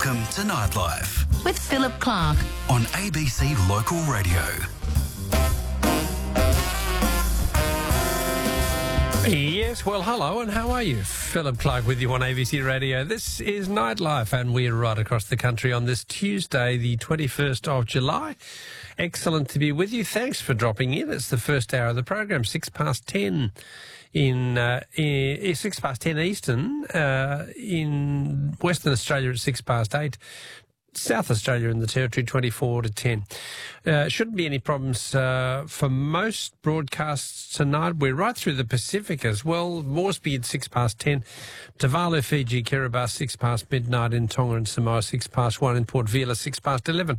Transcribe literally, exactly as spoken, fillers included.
Welcome to Nightlife with Philip Clark on A B C Local Radio. Yes, well, hello, and how are you? Philip Clark with you on A B C Radio. This is Nightlife, and we're right across the country on this Tuesday, the twenty-first of July. Excellent to be with you. Thanks for dropping in. It's the first hour of the program, six past ten in, uh, in six past ten Eastern, uh, in Western Australia at six past eight. South Australia in the Territory, twenty-four to ten. Uh, shouldn't be any problems uh, for most broadcasts tonight. We're right through the Pacific as well. Moresby at six past ten. Tuvalu, Fiji, Kiribati, six past midnight. In Tonga and Samoa, six past one. In Port Vila, six past eleven.